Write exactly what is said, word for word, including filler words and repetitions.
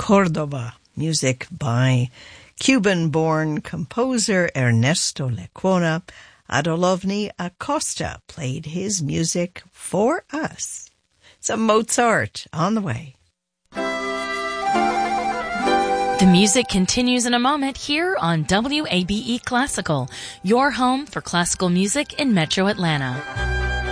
Cordova, music by Cuban-born composer Ernesto Lecuona. Adolovny Acosta played his music for us. Some Mozart on the way. The music continues in a moment here on W A B E Classical, your home for classical music in Metro Atlanta.